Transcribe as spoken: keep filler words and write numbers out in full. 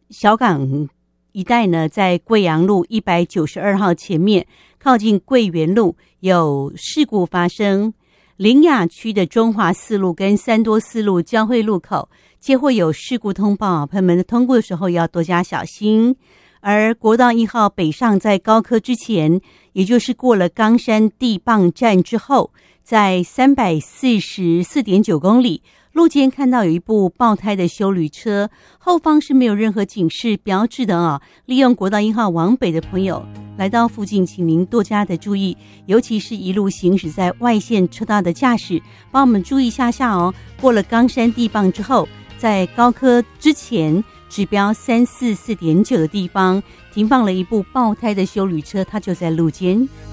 小港一带呢，在贵阳路一百九十二号前面，靠近桂园路有事故发生。苓雅区的中华四路跟三多四路交汇路口皆会有事故通报，朋友们通过的时候要多加小心。而国道一号北上在高科之前，也就是过了冈山地磅站之后，在三百四十四点九公里路肩看到有一部爆胎的休旅车，后方是没有任何警示标志的啊。利用国道一号往北的朋友来到附近，请您多加的注意，尤其是一路行驶在外线车道的驾驶，帮我们注意一下下哦。过了冈山地磅之后，在高科之前指标三四四点九的地方停放了一部爆胎的休旅车，它就在路肩。